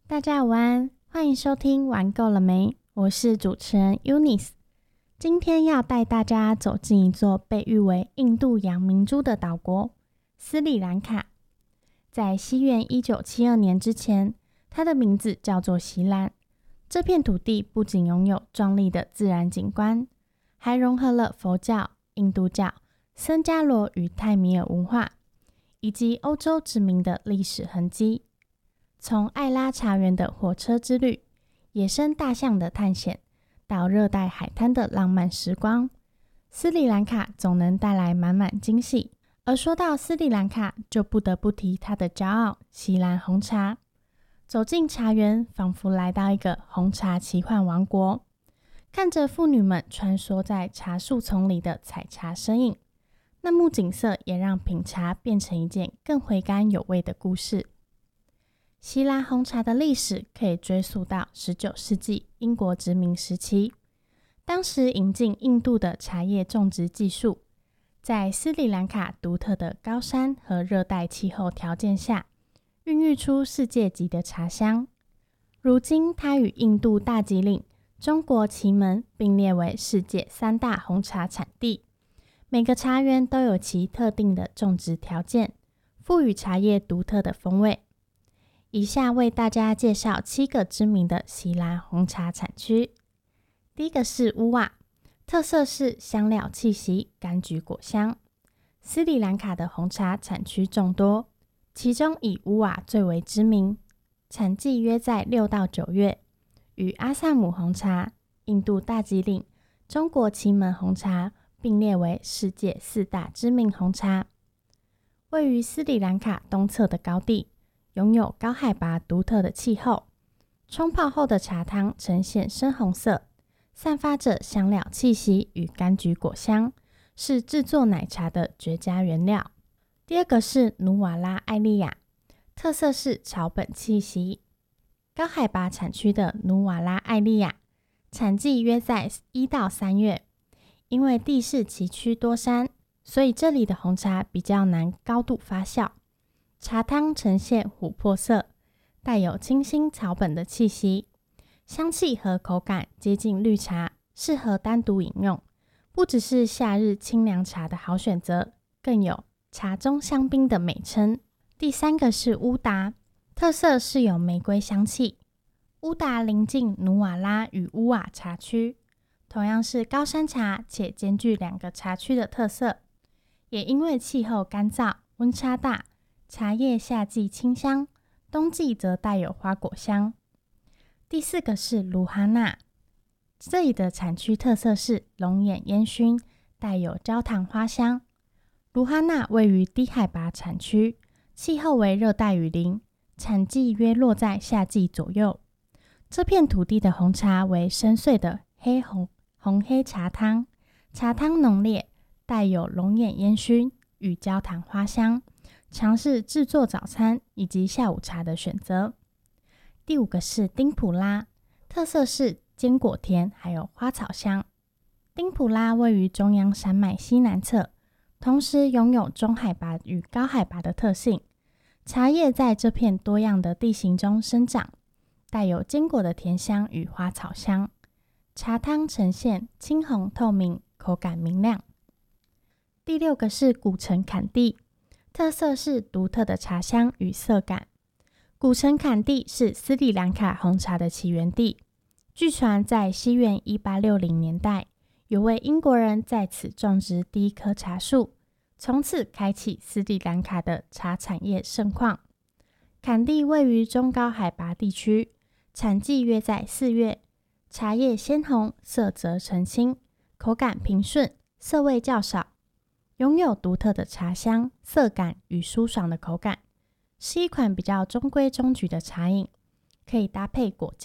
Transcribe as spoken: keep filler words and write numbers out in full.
大家午安，欢迎收听玩够了没？我是主持人 Eunice。 今天要带大家走进一座被誉为印度洋明珠的岛国斯里兰卡。在西元一九七二年之前，它的名字叫做锡兰。这片土地不仅拥有壮丽的自然景观，还融合了佛教、印度教、僧伽罗与泰米尔文化，以及欧洲殖民的历史痕迹。从艾拉茶园的火车之旅、野生大象的探险，到热带海滩的浪漫时光，斯里兰卡总能带来满满惊喜。而说到斯里兰卡，就不得不提它的骄傲——锡兰红茶。走进茶园，仿佛来到一个红茶奇幻王国，看着妇女们穿梭在茶树丛里的采茶身影，那幕景色也让品茶变成一件更回甘有味的故事。锡兰红茶的历史可以追溯到十九世纪英国殖民时期，当时引进印度的茶叶种植技术，在斯里兰卡独特的高山和热带气候条件下，孕育出世界级的茶香。如今它与印度大吉岭、中国祁门并列为世界三大红茶产地，每个茶园都有其特定的种植条件，赋予茶叶独特的风味。以下为大家介绍七个知名的锡兰红茶产区。第一个是乌瓦，特色是香料气息、柑橘果香。斯里兰卡的红茶产区众多，其中以乌瓦最为知名，产季约在六到九月，与阿萨姆红茶、印度大吉岭、中国祁门红茶并列为世界四大知名红茶。位于斯里兰卡东侧的高地，拥有高海拔独特的气候，冲泡后的茶汤呈现深红色，散发着香料气息与柑橘果香，是制作奶茶的绝佳原料。第二个是努瓦拉艾利亚，特色是草本气息。高海拔产区的努瓦拉艾利亚，产季约在一到三月，因为地势崎岖多山，所以这里的红茶比较难高度发酵。茶汤呈现琥珀色，带有清新草本的气息，香气和口感接近绿茶，适合单独饮用，不只是夏日清凉茶的好选择，更有茶中香槟的美称。第三个是乌达，特色是有玫瑰香气。乌达临近努瓦拉与乌瓦茶区，同样是高山茶，且兼具两个茶区的特色，也因为气候干燥，温差大，茶叶夏季清香，冬季则带有花果香。第四个是卢哈纳，这里的产区特色是龙眼烟熏，带有焦糖花香。卢哈纳位于低海拔产区，气候为热带雨林，产季约落在夏季左右。这片土地的红茶为深邃的黑红红黑茶汤，茶汤浓烈，带有龙眼烟熏与焦糖花香，尝试制作早餐以及下午茶的选择。第五个是丁普拉，特色是坚果甜还有花草香。丁普拉位于中央山脉西南侧，同时拥有中海拔与高海拔的特性，茶叶在这片多样的地形中生长，带有坚果的甜香与花草香。茶汤呈现青红透明，口感明亮。第六个是古城坎地，特色是独特的茶香与色感。古城坎地是斯里兰卡红茶的起源地，据传在西元一八六零年代，有位英国人在此种植第一棵茶树，从此开启斯里兰卡的茶产业盛况。坎地位于中高海拔地区，产季约在四月，茶叶鲜红，色泽澄清，口感平顺，涩味较少，拥有独特的茶香、色感与舒爽的口感，是一款比较中规中矩的茶饮，可以搭配果酱。